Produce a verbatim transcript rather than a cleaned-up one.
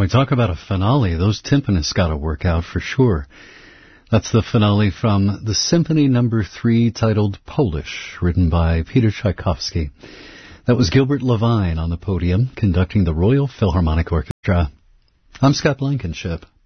we talk about a finale, those timpanists got to work out for sure. That's the finale from the Symphony Number Three, titled Polish, written by Peter Tchaikovsky. That was Gilbert Levine on the podium, conducting the Royal Philharmonic Orchestra. I'm Scott Blankenship.